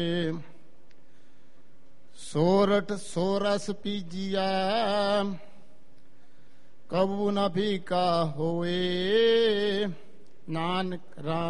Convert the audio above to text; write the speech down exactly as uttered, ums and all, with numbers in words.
ਸੋਰਠ source ਪੀਜੀਆ ਕਬੂ ਨ ਭੀਕਾ ਹੋਏ, ਨਾਨਕ ਰਾਮ